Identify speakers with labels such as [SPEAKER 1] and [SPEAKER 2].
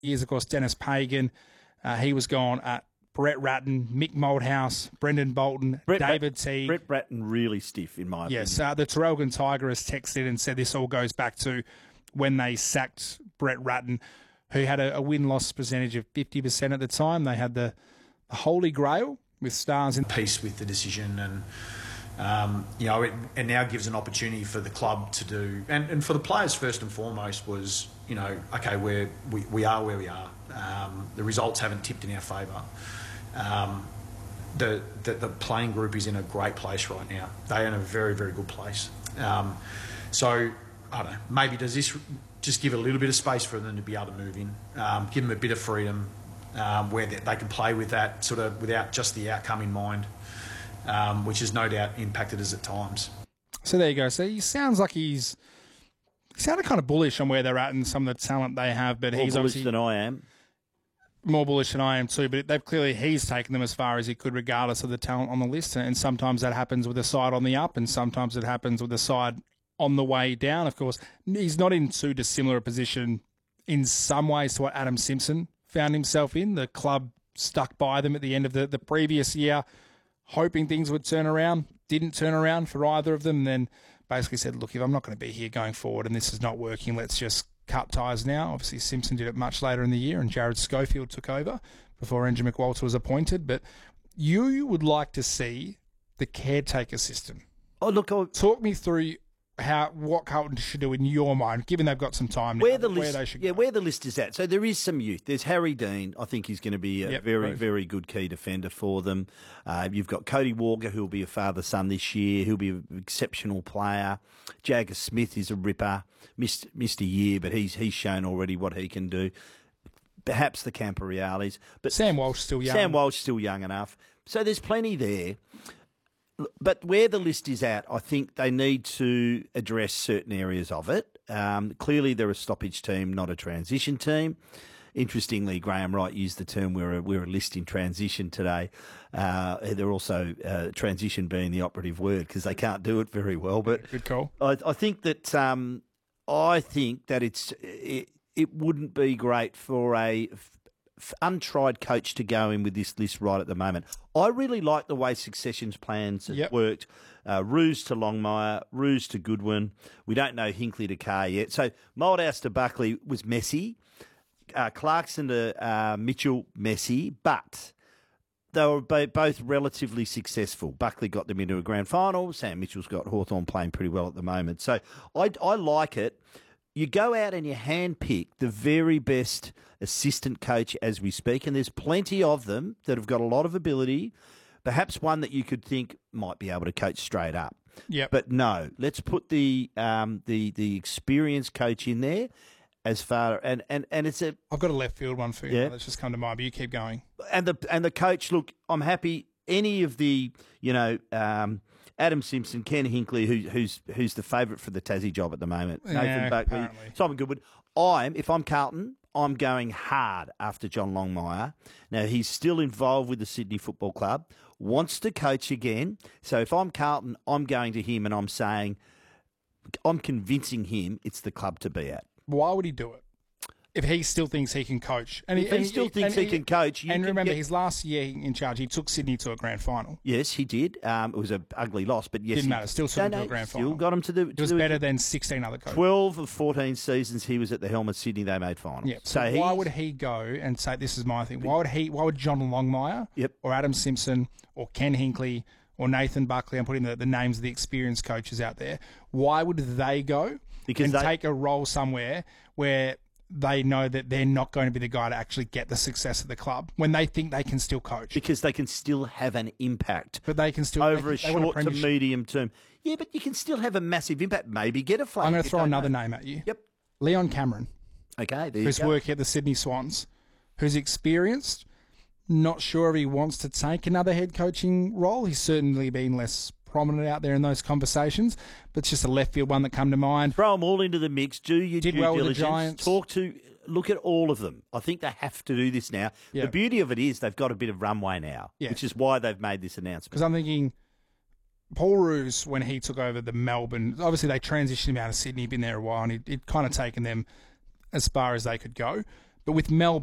[SPEAKER 1] years, of course, Dennis Pagan. He was gone. Brett Ratton, Mick Malthouse, Brendan Bolton, David Teague.
[SPEAKER 2] Brett Ratton really stiff, in my opinion.
[SPEAKER 1] Yes, the Traralgon Tiger has texted and said this all goes back to when they sacked Brett Ratton, who had a win-loss percentage of 50% at the time. They had the Holy Grail with stars in
[SPEAKER 3] peace with the decision, and it now gives an opportunity for the club to do, and for the players first and foremost was, okay, we are where we are. The results haven't tipped in our favour. The playing group is in a great place right now. They're in a very, very good place. So, I don't know, maybe does this just give a little bit of space for them to be able to move in, give them a bit of freedom where they can play with that sort of without just the outcome in mind, which has no doubt impacted us at times.
[SPEAKER 1] So there you go. So he sounds like he sounded kind of bullish on where they're at and some of the talent they have, but
[SPEAKER 2] More
[SPEAKER 1] he's
[SPEAKER 2] bullish
[SPEAKER 1] obviously
[SPEAKER 2] than I am.
[SPEAKER 1] more bullish than I am too, but he's taken them as far as he could regardless of the talent on the list, and sometimes that happens with a side on the up and sometimes it happens with a side on the way down. Of course, he's not in too dissimilar a position in some ways to what Adam Simpson found himself in. The club stuck by them at the end of the previous year, hoping things would turn around. Didn't turn around for either of them, and then basically said, look, if I'm not going to be here going forward and this is not working, let's just cut ties now. Obviously, Simpson did it much later in the year and Jared Schofield took over before Andrew McWalter was appointed. But you would like to see the caretaker system.
[SPEAKER 2] Oh, look,
[SPEAKER 1] talk me through what Carlton should do in your mind, given they've got some time now,
[SPEAKER 2] where the list is at. So there is some youth. There's Harry Dean. I think he's going to be a very good key defender for them. You've got Cody Walker, who'll be a father-son this year. He'll be an exceptional player. Jagger Smith is a ripper. Missed a year, but he's shown already what he can do. Perhaps the Camporeales. But
[SPEAKER 1] Sam Walsh still young.
[SPEAKER 2] Sam Walsh still young enough. So there's plenty there. But where the list is at, I think they need to address certain areas of it. Clearly, they're a stoppage team, not a transition team. Interestingly, Graham Wright used the term "we're a list in transition" today. They're also transition being the operative word because they can't do it very well. But
[SPEAKER 1] good call.
[SPEAKER 2] I think that it wouldn't be great for a untried coach to go in with this list right at the moment. I really like the way successions plans have worked. Roos to Longmire, Roos to Goodwin. We don't know Hinkley to Carr yet. So Moldhouse to Buckley was messy. Clarkson to Mitchell, messy. But they were both relatively successful. Buckley got them into a grand final. Sam Mitchell's got Hawthorn playing pretty well at the moment. So I like it. You go out and you handpick the very best assistant coach as we speak, and there's plenty of them that have got a lot of ability, perhaps one that you could think might be able to coach straight up.
[SPEAKER 1] Yep.
[SPEAKER 2] But no, let's put the experienced coach in there as far and it's a.
[SPEAKER 1] I've got a left field one for you. Let's just come to mind, but you keep going.
[SPEAKER 2] And the coach, look, I'm happy. Any of the Adam Simpson, Ken Hinkley, who's the favourite for the Tassie job at the moment. Nathan Buckley,
[SPEAKER 1] apparently.
[SPEAKER 2] Simon Goodwood. If I'm Carlton, I'm going hard after John Longmire. Now, he's still involved with the Sydney Football Club, wants to coach again. So if I'm Carlton, I'm going to him and I'm convincing him it's the club to be at.
[SPEAKER 1] Why would he do it? If he still thinks he can coach. And
[SPEAKER 2] if he still thinks he can coach.
[SPEAKER 1] And remember, his last year in charge, he took Sydney to a grand final.
[SPEAKER 2] Yes, he did. It was an ugly loss, but yes.
[SPEAKER 1] Didn't matter. Still took him to a grand final.
[SPEAKER 2] Still got him to
[SPEAKER 1] It was better than 16 other coaches.
[SPEAKER 2] 12 of 14 seasons he was at the helm of Sydney, they made finals.
[SPEAKER 1] Yep. So why would he go and say, this is my thing? Why would John Longmire or Adam Simpson or Ken Hinkley or Nathan Buckley, I'm putting the names of the experienced coaches out there, why would they go take a role somewhere where they know that they're not going to be the guy to actually get the success of the club when they think they can still coach?
[SPEAKER 2] Because they can still have an impact.
[SPEAKER 1] But they can still...
[SPEAKER 2] Over a short to medium term. Yeah, but you can still have a massive impact. Maybe get a flag.
[SPEAKER 1] I'm going to throw another name at you.
[SPEAKER 2] Yep.
[SPEAKER 1] Leon Cameron.
[SPEAKER 2] Okay, there you go.
[SPEAKER 1] Who's working at the Sydney Swans, who's experienced, not sure if he wants to take another head coaching role. He's certainly been less prominent out there in those conversations, but it's just a left field one that come to mind.
[SPEAKER 2] Throw them all into the mix. Do your due
[SPEAKER 1] well
[SPEAKER 2] diligence.
[SPEAKER 1] With the Giants.
[SPEAKER 2] Look at all of them. I think they have to do this now.
[SPEAKER 1] Yep.
[SPEAKER 2] The beauty of it is they've got a bit of runway now, which is why they've made this announcement.
[SPEAKER 1] Because I'm thinking Paul Roos, when he took over the Melbourne, obviously they transitioned him out of Sydney, been there a while, and he'd kind of taken them as far as they could go. But with Mel